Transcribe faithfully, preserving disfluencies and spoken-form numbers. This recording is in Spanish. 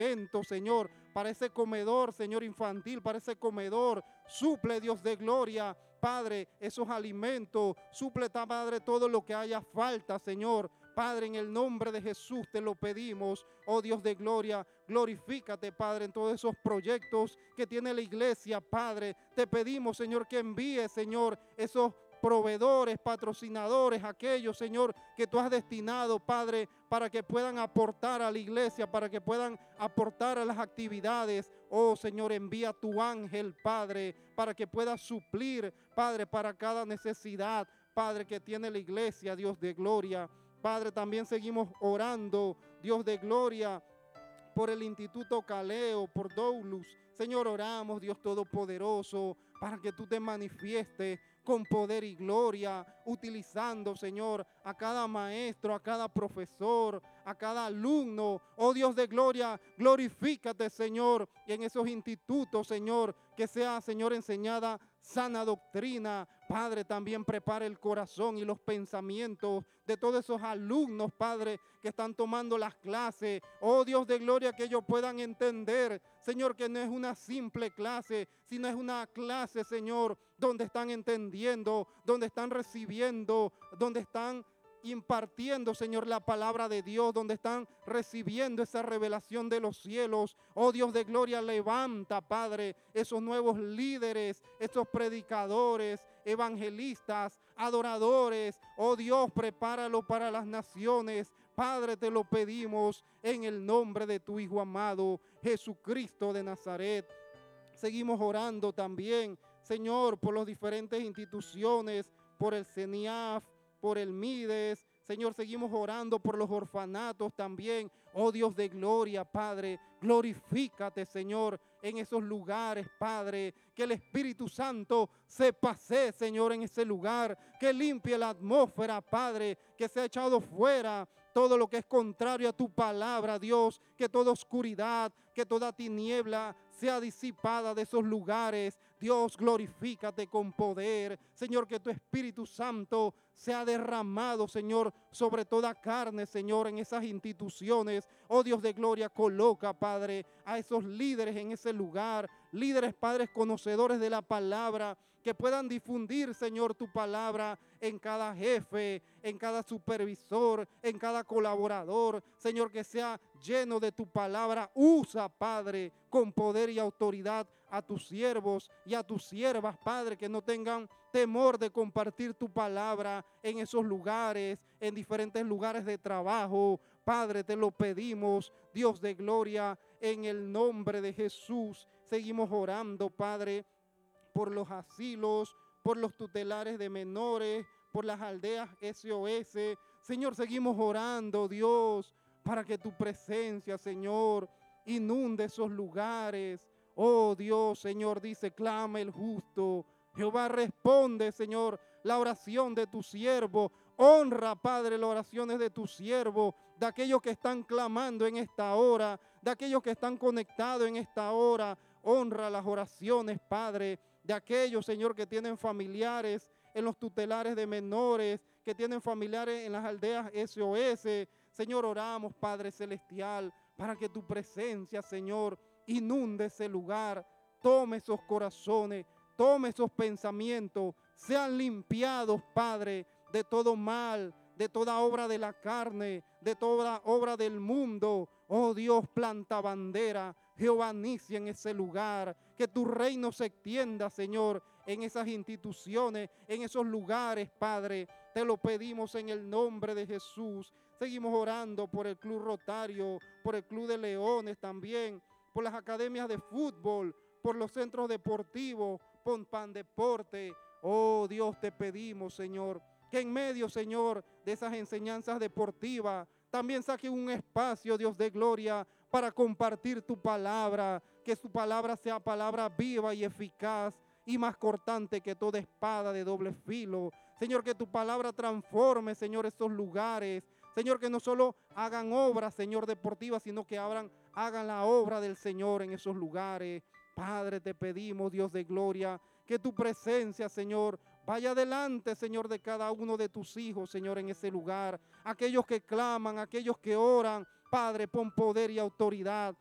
alimento, Señor, para ese comedor, Señor, infantil, para ese comedor. Suple, Dios de gloria, Padre, esos alimentos. Suple, Padre, todo lo que haya falta, Señor. Padre, en el nombre de Jesús te lo pedimos, oh Dios de gloria, glorifícate, Padre, en todos esos proyectos que tiene la iglesia, Padre. Te pedimos, Señor, que envíe, Señor, esos proveedores, patrocinadores, aquellos, Señor, que tú has destinado, Padre, para que puedan aportar a la iglesia, para que puedan aportar a las actividades. Oh, Señor, envía tu ángel, Padre, para que pueda suplir, Padre, para cada necesidad, Padre, que tiene la iglesia, Dios de gloria. Padre, también seguimos orando, Dios de gloria, por el Instituto Caleo, por Doulus. Señor, oramos, Dios Todopoderoso, para que tú te manifiestes con poder y gloria, utilizando, Señor, a cada maestro, a cada profesor, a cada alumno. Oh Dios de gloria, glorifícate, Señor, y en esos institutos, Señor, que sea, Señor, enseñada sana doctrina. Padre, también prepara el corazón y los pensamientos de todos esos alumnos, Padre, que están tomando las clases. Oh Dios de gloria, que ellos puedan entender, Señor, que no es una simple clase, sino es una clase, Señor, donde están entendiendo, donde están recibiendo, donde están impartiendo, Señor, la palabra de Dios, donde están recibiendo esa revelación de los cielos. Oh Dios de gloria, levanta, Padre, esos nuevos líderes, esos predicadores, evangelistas, adoradores. Oh Dios, prepáralo para las naciones. Padre, te lo pedimos en el nombre de tu Hijo amado, Jesucristo de Nazaret. Seguimos orando también, Señor, por las diferentes instituciones, por el CENIAF, por el MIDES. Señor, seguimos orando por los orfanatos también. Oh Dios de gloria, Padre, glorifícate, Señor, en esos lugares, Padre. Que el Espíritu Santo se pase, Señor, en ese lugar. Que limpie la atmósfera, Padre, que sea echado fuera todo lo que es contrario a tu palabra, Dios. Que toda oscuridad, que toda tiniebla sea disipada de esos lugares. Dios, glorifícate con poder. Señor, que tu Espíritu Santo sea derramado, Señor, sobre toda carne, Señor, en esas instituciones. Oh Dios de gloria, coloca, Padre, a esos líderes en ese lugar. Líderes, padres, conocedores de la palabra, que puedan difundir, Señor, tu palabra en cada jefe, en cada supervisor, en cada colaborador. Señor, que sea lleno de tu palabra. Usa, Padre, con poder y autoridad a tus siervos y a tus siervas, Padre, que no tengan temor de compartir tu palabra en esos lugares, en diferentes lugares de trabajo. Padre, te lo pedimos, Dios de gloria, en el nombre de Jesús. Seguimos orando, Padre, por los asilos, por los tutelares de menores, por las aldeas S O S. Señor, seguimos orando, Dios, para que tu presencia, Señor, inunde esos lugares. Oh Dios, Señor, dice, clama el justo. Jehová responde, Señor, la oración de tu siervo. Honra, Padre, las oraciones de tu siervo, de aquellos que están clamando en esta hora, de aquellos que están conectados en esta hora. Honra las oraciones, Padre, de aquellos, Señor, que tienen familiares en los tutelares de menores, que tienen familiares en las aldeas S O S. Señor, oramos, Padre celestial, para que tu presencia, Señor, inunde ese lugar, tome esos corazones, tome esos pensamientos, sean limpiados, Padre, de todo mal, de toda obra de la carne, de toda obra del mundo. Oh Dios, planta bandera, Jehová inicia en ese lugar, que tu reino se extienda, Señor, en esas instituciones, en esos lugares, Padre. Te lo pedimos en el nombre de Jesús. Seguimos orando por el Club Rotario, por el Club de Leones también, por las academias de fútbol, por los centros deportivos, por Pan Deporte. Oh Dios, te pedimos, Señor, que en medio, Señor, de esas enseñanzas deportivas, también saque un espacio, Dios de gloria, para compartir tu palabra, que tu palabra sea palabra viva y eficaz y más cortante que toda espada de doble filo. Señor, que tu palabra transforme, Señor, estos lugares. Señor, que no solo hagan obras, Señor, deportivas, sino que hagan, hagan la obra del Señor en esos lugares. Padre, te pedimos, Dios de gloria, que tu presencia, Señor, vaya adelante, Señor, de cada uno de tus hijos, Señor, en ese lugar. Aquellos que claman, aquellos que oran, Padre, pon poder y autoridad